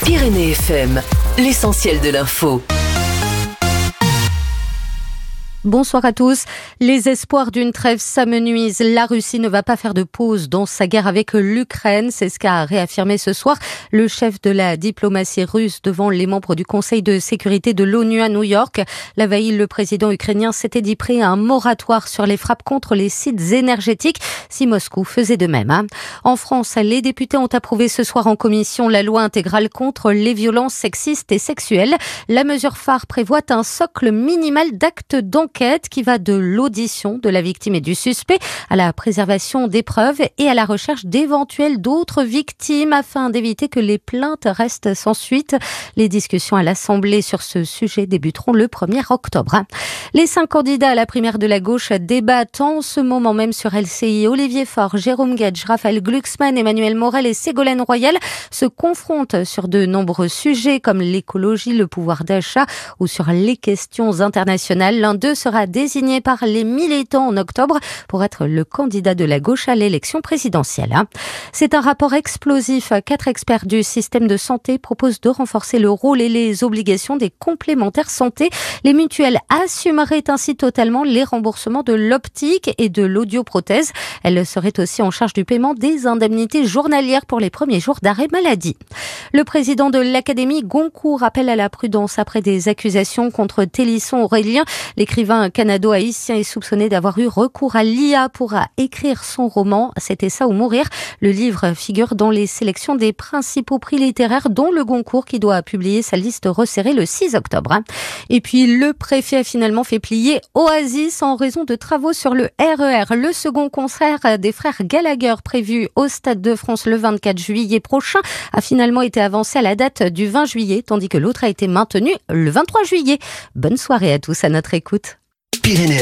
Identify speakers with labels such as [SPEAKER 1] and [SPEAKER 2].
[SPEAKER 1] Pyrénées FM, l'essentiel de l'info.
[SPEAKER 2] Bonsoir à tous. Les espoirs d'une trêve s'amenuisent. La Russie ne va pas faire de pause dans sa guerre avec l'Ukraine. C'est ce qu'a réaffirmé ce soir le chef de la diplomatie russe devant les membres du Conseil de sécurité de l'ONU à New York. La veille, le président ukrainien s'était dit prêt à un moratoire sur les frappes contre les sites énergétiques si Moscou faisait de même. En France, les députés ont approuvé ce soir en commission la loi intégrale contre les violences sexistes et sexuelles. La mesure phare prévoit un socle minimal d'actes d'enquête qui va de l'audition de la victime et du suspect à la préservation des preuves et à la recherche d'éventuelles d'autres victimes afin d'éviter que les plaintes restent sans suite. Les discussions à l'Assemblée sur ce sujet débuteront le 1er octobre. Les 5 candidats à la primaire de la gauche débattent en ce moment même sur LCI. Olivier Faure, Jérôme Guedj, Raphaël Glucksmann, Emmanuel Morel et Ségolène Royal se confrontent sur de nombreux sujets comme l'écologie, le pouvoir d'achat ou sur les questions internationales. L'un d'eux sera désigné par les militants en octobre pour être le candidat de la gauche à l'élection présidentielle. C'est un rapport explosif. 4 experts du système de santé proposent de renforcer le rôle et les obligations des complémentaires santé. Les mutuelles assumeraient ainsi totalement les remboursements de l'optique et de l'audioprothèse. Elles seraient aussi en charge du paiement des indemnités journalières pour les premiers jours d'arrêt maladie. Le président de l'Académie Goncourt appelle à la prudence après des accusations contre Télisson Aurélien. L'écrivain canado-haïtien est soupçonné d'avoir eu recours à l'IA pour écrire son roman « C'était ça ou mourir ». Le livre figure dans les sélections des principaux prix littéraires, dont le Goncourt qui doit publier sa liste resserrée le 6 octobre. Et puis le préfet a finalement fait plier Oasis en raison de travaux sur le RER. Le second concert des frères Gallagher prévu au Stade de France le 24 juillet prochain a finalement été avancé à la date du 20 juillet, tandis que l'autre a été maintenu le 23 juillet. Bonne soirée à tous à notre écoute.
[SPEAKER 1] Pyrénées